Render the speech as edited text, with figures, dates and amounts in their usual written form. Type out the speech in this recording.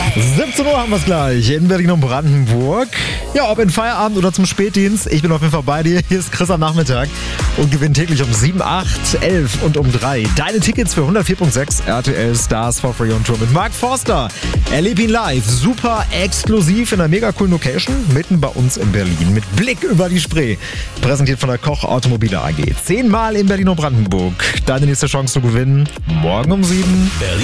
17 Uhr haben wir es gleich in Berlin und Brandenburg. Ja, ob in Feierabend oder zum Spätdienst, ich bin auf jeden Fall bei dir. Hier ist Chris am Nachmittag und gewinnt täglich um 7, 8, 11 und um 3 deine Tickets für 104.6 RTL Stars for Free on Tour mit Mark Forster. Erleb ihn live, super exklusiv in einer mega coolen Location, mitten bei uns in Berlin, mit Blick über die Spree. Präsentiert von der Koch Automobile AG. 10-mal in Berlin und Brandenburg. Deine nächste Chance zu gewinnen, morgen um 7.